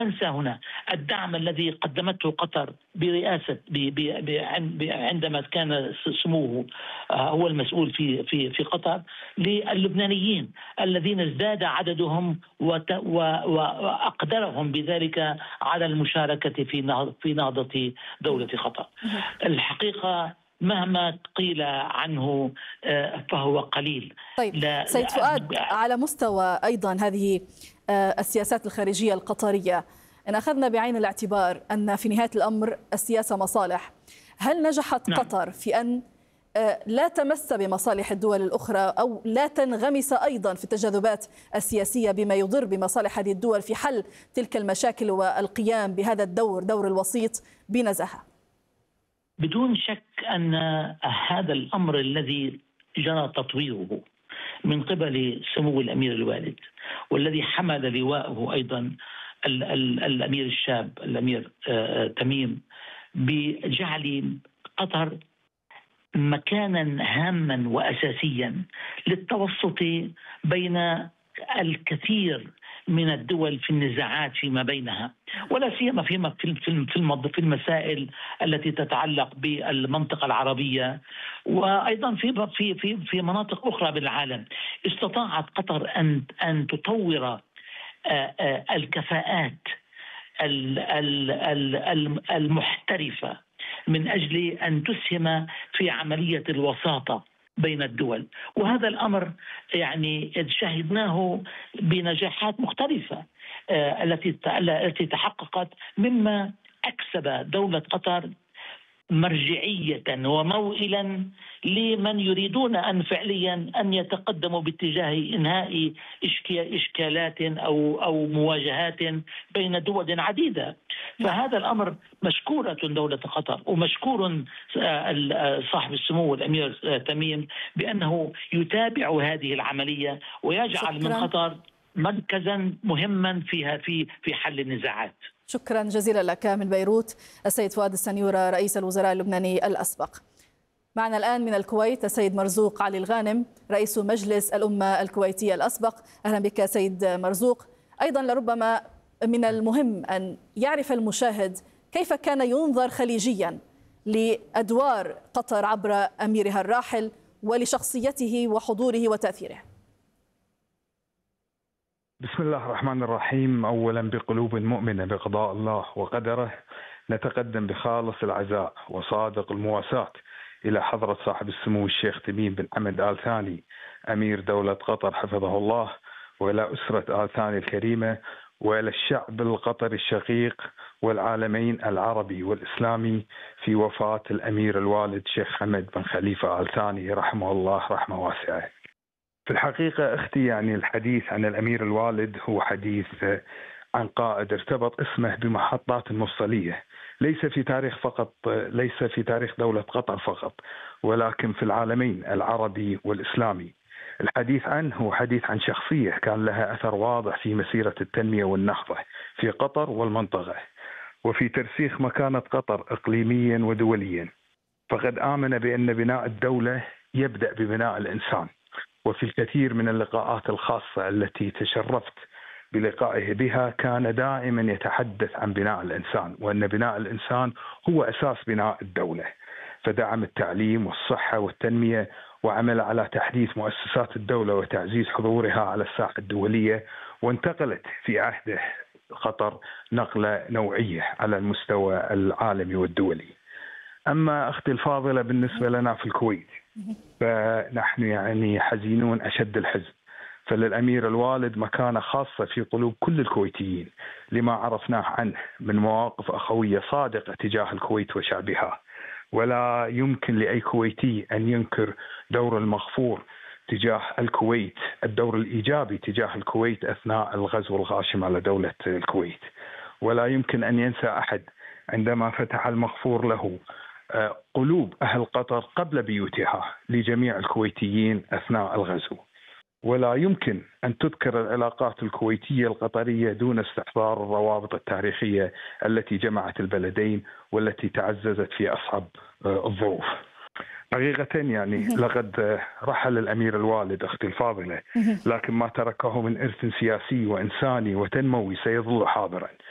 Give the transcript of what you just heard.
ننسى هنا الدعم الذي قدمته قطر برئاسة عندما كان سموه هو المسؤول في قطر للبنانيين الذين ازداد عددهم وأقدرهم بذلك على المشاركة في نهضة دولة قطر. الحقيقة مهما قيل عنه فهو قليل. طيب سيد فؤاد، على مستوى أيضا هذه السياسات الخارجية القطرية، إن أخذنا بعين الاعتبار أن في نهاية الأمر السياسة مصالح، هل نجحت قطر في أن لا تمس بمصالح الدول الأخرى أو لا تنغمس أيضا في التجاذبات السياسية بما يضر بمصالح هذه الدول في حل تلك المشاكل والقيام بهذا الدور، دور الوسيط، بنزاهة؟ بدون شك أن هذا الأمر الذي جرى تطويره من قبل سمو الأمير الوالد، والذي حمل لواءه أيضا الأمير الشاب الأمير تميم، بجعل قطر مكانا هاما وأساسيا للتوسط بين الكثير من الدول في النزاعات فيما بينها، ولا سيما في المسائل التي تتعلق بالمنطقة العربية وأيضا في مناطق أخرى بالعالم. استطاعت قطر أن تطور الكفاءات المحترفة من أجل أن تسهم في عملية الوساطة بين الدول، وهذا الأمر يعني شهدناه بنجاحات مختلفة التي تحققت، مما أكسب دولة قطر مرجعية وموئلا لمن يريدون أن فعليا أن يتقدموا باتجاه إنهاء إشكالات أو مواجهات بين دول عديدة. فهذا الأمر مشكورة دولة قطر، ومشكور صاحب السمو الأمير تميم بأنه يتابع هذه العملية ويجعل من قطر مركزا مهما في حل النزاعات. شكرا جزيلا لك من بيروت السيد فؤاد السنيورة رئيس الوزراء اللبناني الأسبق. معنا الآن من الكويت السيد مرزوق علي الغانم رئيس مجلس الأمة الكويتية الأسبق. أهلا بك سيد مرزوق. أيضا لربما من المهم أن يعرف المشاهد كيف كان ينظر خليجيا لأدوار قطر عبر أميرها الراحل ولشخصيته وحضوره وتأثيره. بسم الله الرحمن الرحيم. أولا بقلوب مؤمنة بقضاء الله وقدره نتقدم بخالص العزاء وصادق المواساة إلى حضرة صاحب السمو الشيخ تميم بن حمد آل ثاني أمير دولة قطر حفظه الله، وإلى أسرة آل ثاني الكريمة، وإلى الشعب القطري الشقيق والعالمين العربي والإسلامي في وفاة الأمير الوالد شيخ حمد بن خليفة آل ثاني رحمه الله رحمة واسعة. في الحقيقة أختي يعني الحديث عن الأمير الوالد هو حديث عن قائد ارتبط اسمه بمحطات مفصلية، ليس في تاريخ فقط، ليس في تاريخ دولة قطر فقط، ولكن في العالمين العربي والإسلامي. الحديث عنه هو حديث عن شخصية كان لها أثر واضح في مسيرة التنمية والنهضة في قطر والمنطقة، وفي ترسيخ مكانة قطر إقليميا ودوليا. فقد آمن بأن بناء الدولة يبدأ ببناء الإنسان، وفي الكثير من اللقاءات الخاصة التي تشرفت بلقائه بها كان دائما يتحدث عن بناء الإنسان، وأن بناء الإنسان هو أساس بناء الدولة. فدعم التعليم والصحة والتنمية، وعمل على تحديث مؤسسات الدولة وتعزيز حضورها على الساحة الدولية، وانتقلت في عهده قطر نقلة نوعية على المستوى العالمي والدولي. أما أختي الفاضلة بالنسبة لنا في الكويت فنحن يعني حزينون أشد الحزن، فللأمير الوالد مكانة خاصة في قلوب كل الكويتيين لما عرفناه عنه من مواقف أخوية صادقة تجاه الكويت وشعبها، ولا يمكن لأي كويتي أن ينكر دور المغفور تجاه الكويت، الدور الإيجابي تجاه الكويت أثناء الغزو الغاشم على دولة الكويت. ولا يمكن أن ينسى أحد عندما فتح المغفور له قلوب أهل قطر قبل بيوتها لجميع الكويتيين أثناء الغزو. ولا يمكن أن تذكر العلاقات الكويتية القطرية دون استحضار الروابط التاريخية التي جمعت البلدين والتي تعززت في أصعب الظروف. حقيقة يعني لقد رحل الأمير الوالد أختي الفاضلة، لكن ما تركه من إرث سياسي وإنساني وتنموي سيظل حاضرا